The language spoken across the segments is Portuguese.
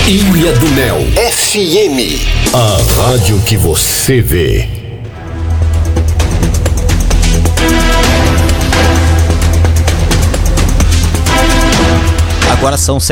Ilha do Mel FM, a rádio que você vê. Agora são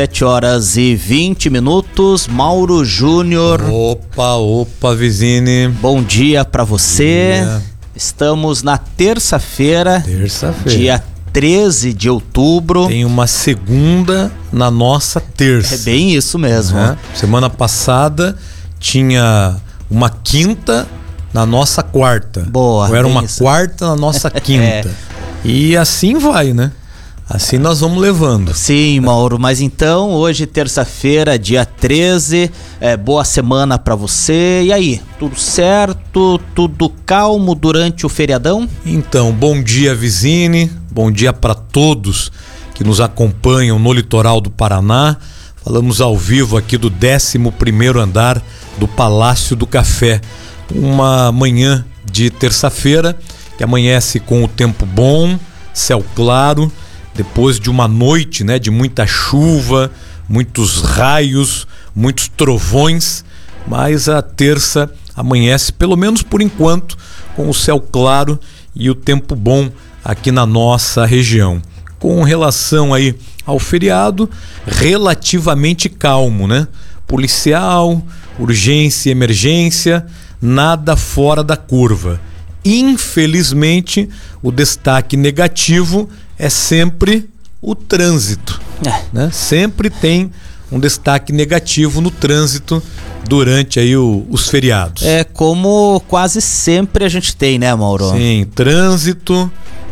7h20. Mauro Júnior. Opa, Vizini. Bom dia pra você. Estamos na terça-feira. Dia 13 de outubro. Tem uma segunda na nossa terça. É bem isso mesmo. Semana passada tinha uma quinta na nossa quarta. Boa. Ou era uma quarta na nossa quinta. E assim vai, né? Assim nós vamos levando. Sim, Mauro, mas então hoje terça-feira, dia 13, boa semana pra você. E aí, tudo certo? Tudo calmo durante o feriadão? Então, bom dia, Vizini, bom dia para todos que nos acompanham no litoral do Paraná. Falamos ao vivo aqui do 11º andar do Palácio do Café. Uma manhã de terça-feira que amanhece com o tempo bom, céu claro, depois de uma noite, né, de muita chuva, muitos raios, muitos trovões, mas a terça amanhece, pelo menos por enquanto, com o céu claro e o tempo bom aqui na nossa região. Com relação aí ao feriado, relativamente calmo, né? Policial, urgência e emergência, nada fora da curva. Infelizmente, o destaque negativo é sempre o trânsito, né? Sempre tem um destaque negativo no trânsito durante aí os feriados. É como quase sempre a gente tem, né, Mauro? Sim, trânsito,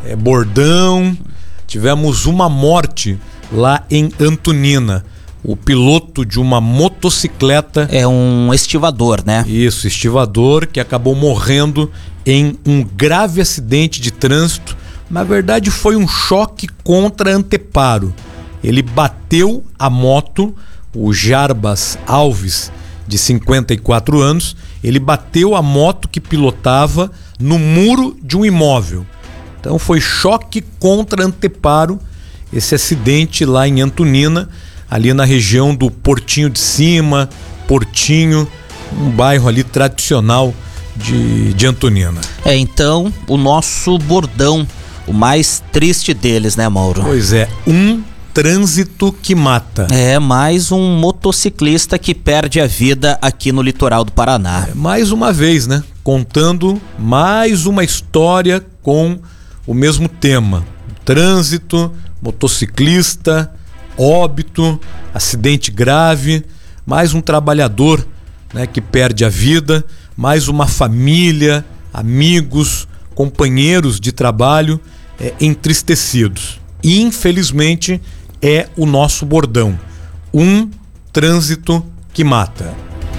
bordão. Tivemos uma morte lá em Antonina. O piloto de uma motocicleta. É um estivador, né? Isso, estivador, que acabou morrendo em um grave acidente de trânsito. Na verdade, foi um choque contra anteparo. Ele bateu a moto, o Jarbas Alves, de 54 anos, ele bateu a moto que pilotava no muro de um imóvel. Então foi choque contra anteparo, esse acidente lá em Antonina, ali na região do Portinho de Cima, Portinho, um bairro ali tradicional de Antonina. Então, o nosso bordão, o mais triste deles, né, Mauro? Pois é, um trânsito que mata. É, mais um motociclista que perde a vida aqui no litoral do Paraná. Mais uma vez, né? Contando mais uma história com o mesmo tema. Trânsito, motociclista, óbito, acidente grave, mais um trabalhador, né, que perde a vida, mais uma família, amigos, companheiros de trabalho entristecidos. E, infelizmente, é o nosso bordão. Um trânsito que mata.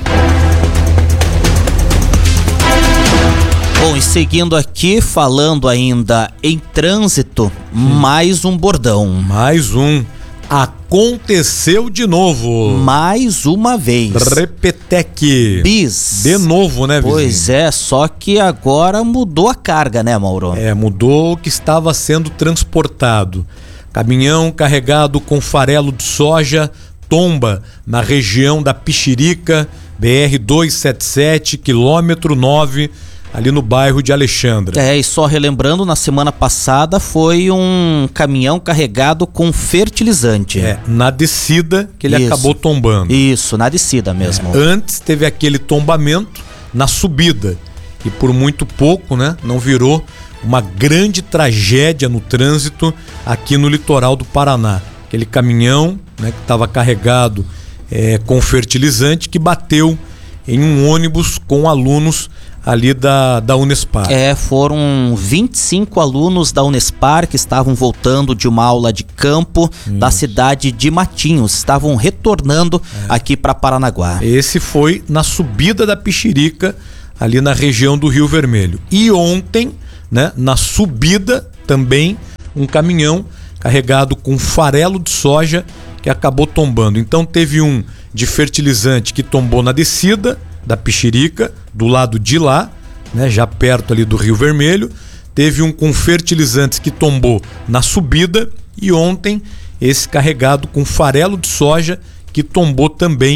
Bom, e seguindo aqui, falando ainda em trânsito, mais um bordão. Mais um. Aconteceu de novo. Mais uma vez. Repetec. Bis. De novo, né, vizinho? Pois é, só que agora mudou a carga, né, Mauro? Mudou o que estava sendo transportado. Caminhão carregado com farelo de soja tomba na região da Pixirica, BR-277, quilômetro 9, ali no bairro de Alexandra. E só relembrando, na semana passada foi um caminhão carregado com fertilizante. Na descida que ele acabou tombando. Isso, na descida mesmo. Antes teve aquele tombamento na subida e por muito pouco, né, não virou uma grande tragédia no trânsito aqui no litoral do Paraná. Aquele caminhão, né, que estava carregado com fertilizante que bateu em um ônibus com alunos ali da Unespar. Foram 25 alunos da Unespar que estavam voltando de uma aula de campo da cidade de Matinhos, estavam retornando aqui para Paranaguá. Esse foi na subida da Pixirica, ali na região do Rio Vermelho. E ontem, né, na subida também, um caminhão carregado com farelo de soja que acabou tombando. Então teve um de fertilizante que tombou na descida da Pixirica, do lado de lá, né, já perto ali do Rio Vermelho. Teve um com fertilizantes que tombou na subida e ontem esse carregado com farelo de soja que tombou também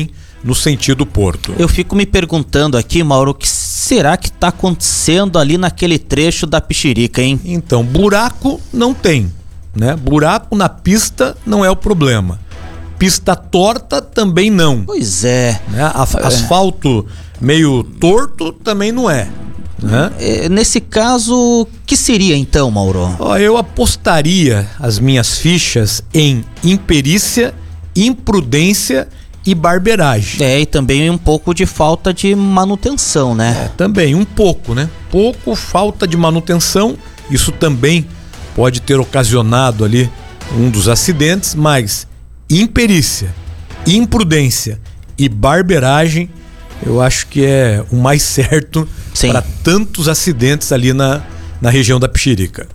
no sentido Porto. Eu fico me perguntando aqui, Mauro, o que será que está acontecendo ali naquele trecho da Pixirica, hein? Então, buraco não tem, né? Buraco na pista não é o problema. Pista torta também não. Pois é. Né? Asfalto meio torto também não é. Né? Nesse caso, o que seria então, Mauro? Eu apostaria as minhas fichas em imperícia, imprudência e barbeiragem. E também um pouco de falta de manutenção, né? Também, um pouco, né? Pouco falta de manutenção, isso também pode ter ocasionado ali um dos acidentes, mas imperícia, imprudência e barbeiragem, eu acho que é o mais certo para tantos acidentes ali na região da Pixirica.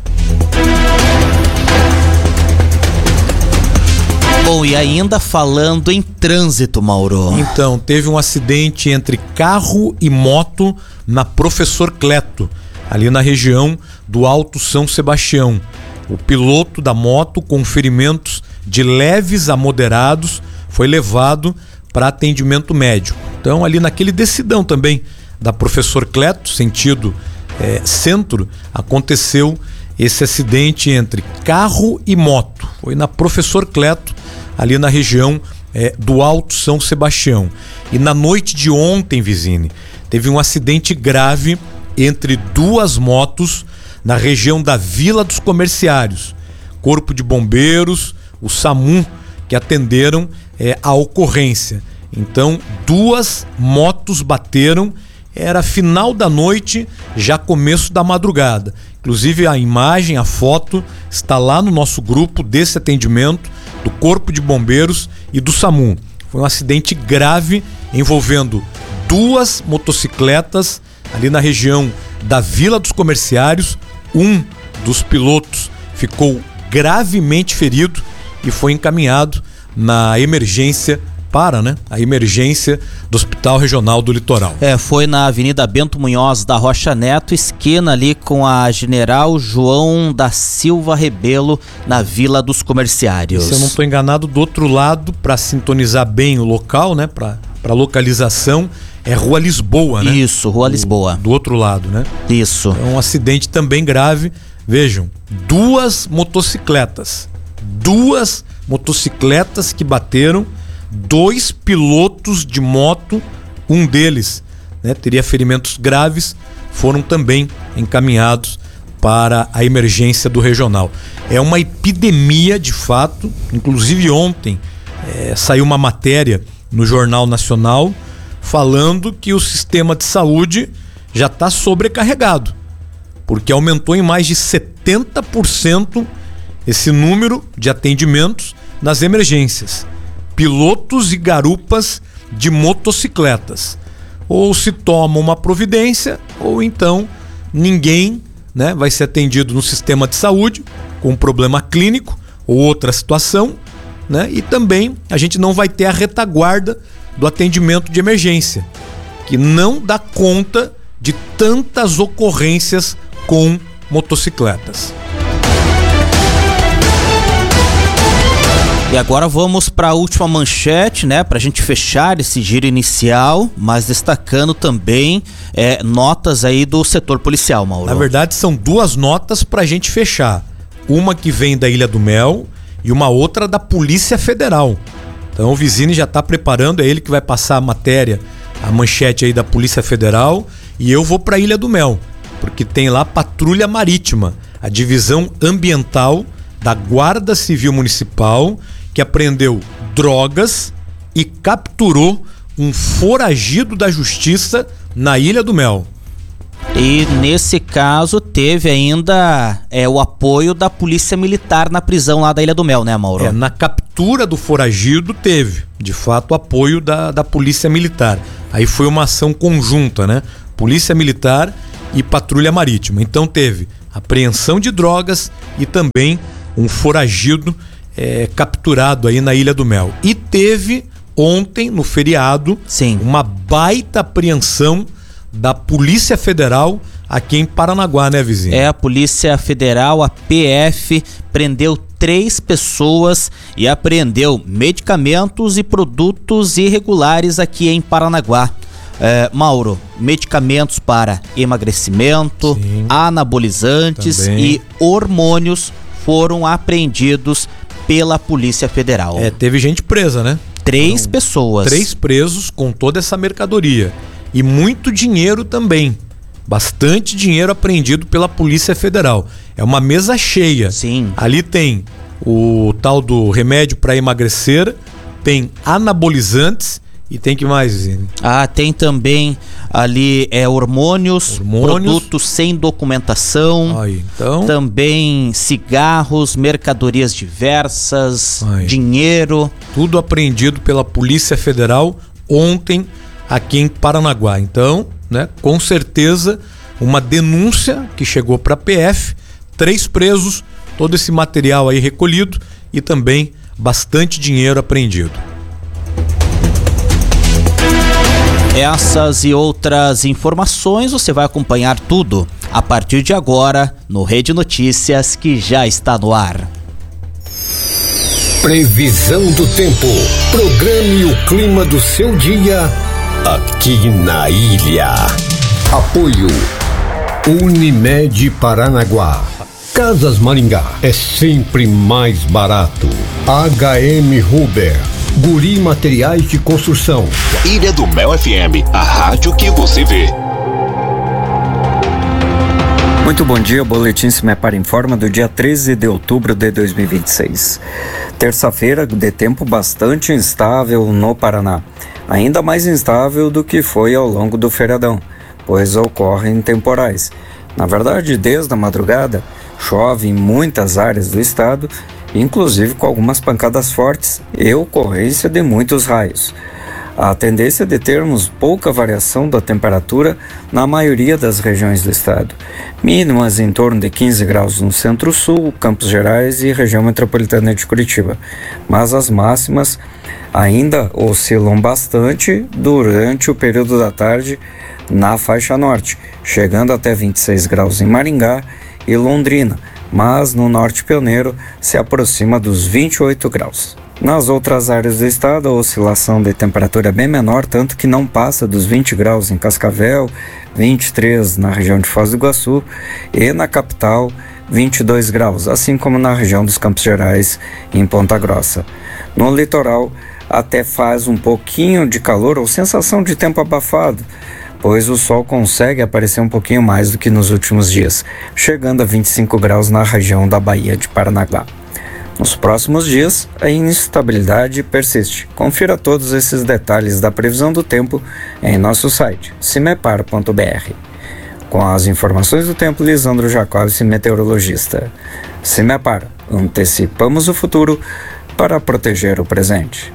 Bom, e ainda falando em trânsito, Mauro. Então, teve um acidente entre carro e moto na Professor Cleto, ali na região do Alto São Sebastião. O piloto da moto, com ferimentos de leves a moderados, foi levado para atendimento médico. Então, ali naquele decidão também da Professor Cleto, sentido centro, aconteceu esse acidente entre carro e moto. Foi na Professor Cleto, ali na região do Alto São Sebastião. E na noite de ontem, Vizine, teve um acidente grave entre duas motos na região da Vila dos Comerciários. Corpo de Bombeiros, o SAMU, que atenderam a ocorrência. Então, duas motos bateram, era final da noite, já começo da madrugada. Inclusive a imagem, a foto, está lá no nosso grupo desse atendimento do Corpo de Bombeiros e do SAMU. Foi um acidente grave envolvendo duas motocicletas ali na região da Vila dos Comerciários. Um dos pilotos ficou gravemente ferido e foi encaminhado na emergência a emergência do Hospital Regional do Litoral. Foi na Avenida Bento Munhoz da Rocha Neto, esquina ali com a General João da Silva Rebelo, na Vila dos Comerciários. Se eu não estou enganado, do outro lado, para sintonizar bem o local, né, para localização, é Rua Lisboa, né? Isso, Rua Lisboa. Do outro lado, né? Isso. É um acidente também grave. Vejam, duas motocicletas que bateram, dois pilotos de moto, um deles, né, teria ferimentos graves, foram também encaminhados para a emergência do regional. É uma epidemia de fato. Inclusive ontem saiu uma matéria no Jornal Nacional falando que o sistema de saúde já está sobrecarregado, porque aumentou em mais de 70% esse número de atendimentos nas emergências. Pilotos e garupas de motocicletas. Ou se toma uma providência, ou então ninguém, né, vai ser atendido no sistema de saúde com um problema clínico ou outra situação, né? E também a gente não vai ter a retaguarda do atendimento de emergência, que não dá conta de tantas ocorrências com motocicletas. E agora vamos para a última manchete, né, para a gente fechar esse giro inicial, mas destacando também notas aí do setor policial, Mauro. Na verdade, são duas notas para a gente fechar. Uma que vem da Ilha do Mel e uma outra da Polícia Federal. Então o Vizine já está preparando, é ele que vai passar a matéria, a manchete aí da Polícia Federal, e eu vou para a Ilha do Mel, porque tem lá Patrulha Marítima, a divisão ambiental da Guarda Civil Municipal, que apreendeu drogas e capturou um foragido da justiça na Ilha do Mel. E nesse caso teve ainda o apoio da Polícia Militar na prisão lá da Ilha do Mel, né, Mauro? Na captura do foragido teve, de fato, apoio da Polícia Militar. Aí foi uma ação conjunta, né? Polícia Militar e Patrulha Marítima. Então teve apreensão de drogas e também um foragido capturado aí na Ilha do Mel. E teve ontem, no feriado, uma baita apreensão da Polícia Federal aqui em Paranaguá, né, vizinho? A Polícia Federal, a PF, prendeu 3 pessoas e apreendeu medicamentos e produtos irregulares aqui em Paranaguá. Mauro, medicamentos para emagrecimento, sim, anabolizantes também, e hormônios foram apreendidos pela Polícia Federal. Teve gente presa, né? 3 pessoas. 3 presos com toda essa mercadoria. E muito dinheiro também. Bastante dinheiro apreendido pela Polícia Federal. É uma mesa cheia. Sim. Ali tem o tal do remédio para emagrecer, tem anabolizantes e tem que mais, Zine? Tem também ali hormônios, produtos sem documentação, então... também cigarros, mercadorias diversas, dinheiro. Tudo apreendido pela Polícia Federal ontem aqui em Paranaguá. Então, né, com certeza uma denúncia que chegou para a PF, 3 presos, todo esse material aí recolhido e também bastante dinheiro apreendido. Essas e outras informações você vai acompanhar tudo a partir de agora no Rede Notícias, que já está no ar. Previsão do tempo. Programe o clima do seu dia aqui na ilha. Apoio Unimed Paranaguá. Casas Maringá é sempre mais barato. HM Huber, Guri Materiais de Construção. Ilha do Mel FM, a rádio que você vê. Muito bom dia, o Boletim Se Me Para informa do dia 13 de outubro de 2026. Terça-feira de tempo bastante instável no Paraná. Ainda mais instável do que foi ao longo do feriadão, pois ocorrem temporais. Na verdade, desde a madrugada, chove em muitas áreas do estado, inclusive com algumas pancadas fortes e ocorrência de muitos raios. A tendência é de termos pouca variação da temperatura na maioria das regiões do estado. Mínimas em torno de 15 graus no Centro-Sul, Campos Gerais e região metropolitana de Curitiba. Mas as máximas ainda oscilam bastante durante o período da tarde na faixa norte, chegando até 26 graus em Maringá e Londrina, mas no norte pioneiro se aproxima dos 28 graus. Nas outras áreas do estado, a oscilação de temperatura é bem menor, tanto que não passa dos 20 graus em Cascavel, 23 na região de Foz do Iguaçu e na capital 22 graus, assim como na região dos Campos Gerais em Ponta Grossa. No litoral até faz um pouquinho de calor ou sensação de tempo abafado, pois o sol consegue aparecer um pouquinho mais do que nos últimos dias, chegando a 25 graus na região da Baía de Paranaguá. Nos próximos dias, a instabilidade persiste. Confira todos esses detalhes da previsão do tempo em nosso site, cimepar.br. Com as informações do tempo, Lisandro Jacobs, meteorologista. Cimepar, antecipamos o futuro para proteger o presente.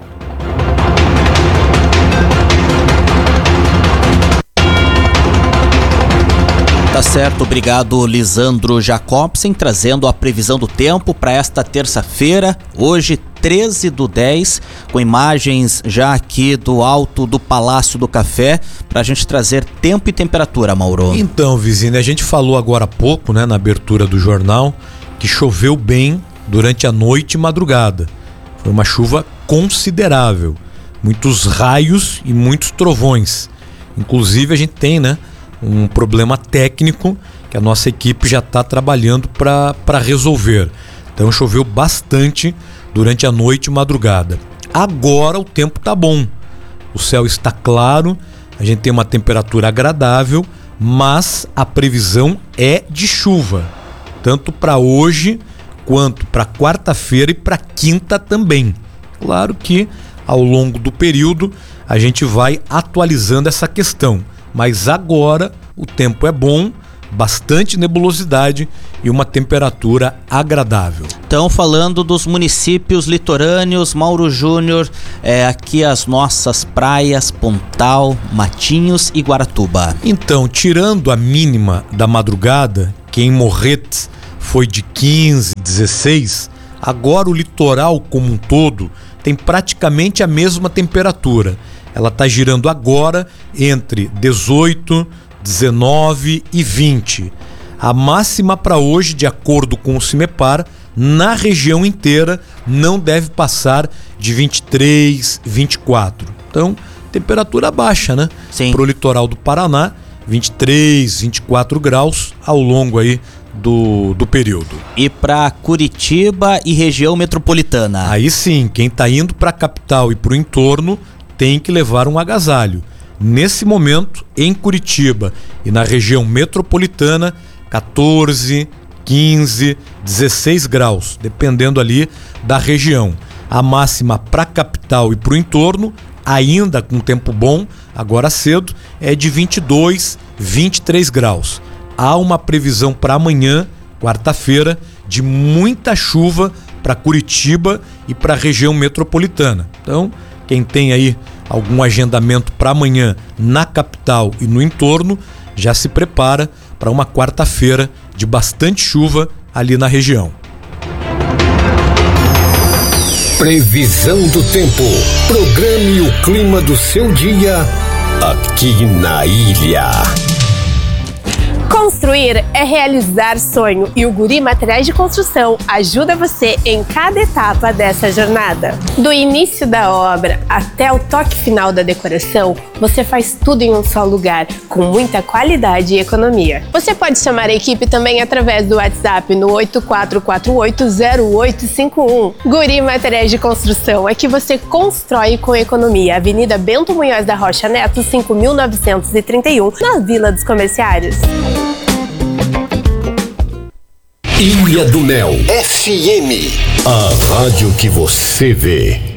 Tá certo, obrigado Lisandro Jacobsen, trazendo a previsão do tempo para esta terça-feira, hoje 13/10, com imagens já aqui do alto do Palácio do Café, para a gente trazer tempo e temperatura, Mauro. Então, Vizine, a gente falou agora há pouco, né, na abertura do jornal, que choveu bem durante a noite e madrugada. Foi uma chuva considerável, muitos raios e muitos trovões. Inclusive a gente tem, né, um problema técnico que a nossa equipe já está trabalhando para resolver. Então choveu bastante durante a noite e madrugada. Agora o tempo está bom, o céu está claro, a gente tem uma temperatura agradável, mas a previsão é de chuva, tanto para hoje quanto para quarta-feira e para quinta também. Claro que ao longo do período a gente vai atualizando essa questão. Mas agora o tempo é bom, bastante nebulosidade e uma temperatura agradável. Então, falando dos municípios litorâneos, Mauro Júnior, aqui as nossas praias, Pontal, Matinhos e Guaratuba. Então, tirando a mínima da madrugada, que em Morretes foi de 15, 16, agora o litoral como um todo tem praticamente a mesma temperatura. Ela está girando agora entre 18, 19 e 20. A máxima para hoje, de acordo com o Cimepar, na região inteira não deve passar de 23, 24. Então, temperatura baixa, né? Sim. Pro litoral do Paraná, 23, 24 graus ao longo aí do período. E para Curitiba e região metropolitana? Aí sim, quem tá indo para a capital e pro entorno tem que levar um agasalho. Nesse momento, em Curitiba e na região metropolitana, 14, 15, 16 graus, dependendo ali da região. A máxima para a capital e para o entorno, ainda com tempo bom, agora cedo, é de 22, 23 graus. Há uma previsão para amanhã, quarta-feira, de muita chuva para Curitiba e para a região metropolitana. Então, quem tem aí algum agendamento para amanhã na capital e no entorno, já se prepara para uma quarta-feira de bastante chuva ali na região. Previsão do tempo. Programe o clima do seu dia aqui na ilha. Construir é realizar sonho e o Guri Materiais de Construção ajuda você em cada etapa dessa jornada. Do início da obra até o toque final da decoração, você faz tudo em um só lugar, com muita qualidade e economia. Você pode chamar a equipe também através do WhatsApp no 84480851. Guri Materiais de Construção é que você constrói com economia. Avenida Bento Munhoz da Rocha Neto, 5.931, na Vila dos Comerciários. Ilha do Mel FM, a rádio que você vê.